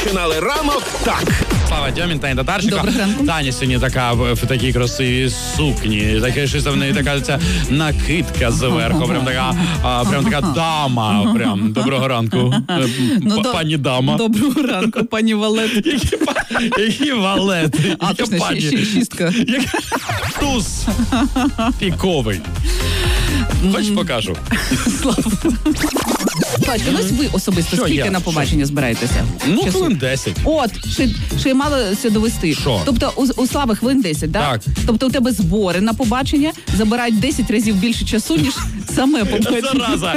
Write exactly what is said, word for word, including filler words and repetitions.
починали ранок так. Слава Дьомін, Таня Татарченко. Доброго ранку. Таня сьогодні така в, в такій красивій сукні. Таке щось в неї така ця накидка зверху. Прям така, а, прям така дама. Прям доброго ранку, Ну, до- пані дама. Доброго ранку, пані Валет. Які, па- які валети. А, Яка точно, пані. ще, ще, шістка. Яка туз піковий. Хоч покажу. Славочка, ну ось ви особисто Що скільки я? на побачення збираєтеся? Ну, Часу? хвилин десять. От, ще, ще й мало все довести. Що? Тобто у, у Слави хвилин десять, да? Так. Тобто у тебе збори на побачення забирають десять разів більше часу, ніж саме побачення. Зараза.